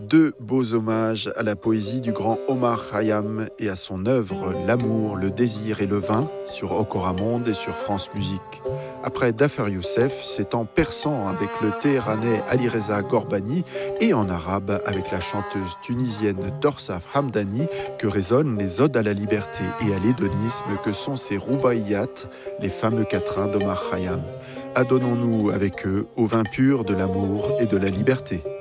Deux beaux hommages à la poésie du grand Omar Khayyam et à son œuvre L'amour, le désir et le vin sur Okora Monde et sur France Musique. Après Dafer Youssef, c'est en persan avec le téhéranais Alireza Gorbani et en arabe avec la chanteuse tunisienne Dorsaf Hamdani que résonnent les odes à la liberté et à l'hédonisme que sont ces roubaïyat, les fameux quatrains d'Omar Khayyam. Adonnons-nous avec eux au vin pur de l'amour et de la liberté.